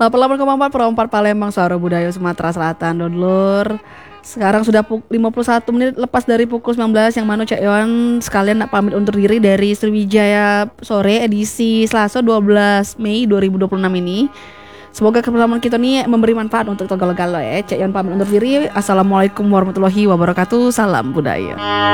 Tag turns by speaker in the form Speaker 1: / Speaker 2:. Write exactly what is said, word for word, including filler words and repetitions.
Speaker 1: delapan puluh delapan koma empat per empat Palembang, Suara Budaya Sumatera Selatan, Dodlur. Sekarang sudah lima puluh satu menit lepas dari pukul sembilan belas, yang mana Cak Yon sekalian nak pamit undur diri dari Sriwijaya Sore edisi Selasa dua belas Mei dua ribu dua puluh enam ini. Semoga kebersamaan kita nih memberi manfaat untuk segala-gala ya. Cak Yon pamit undur diri. Assalamualaikum warahmatullahi wabarakatuh. Salam budaya.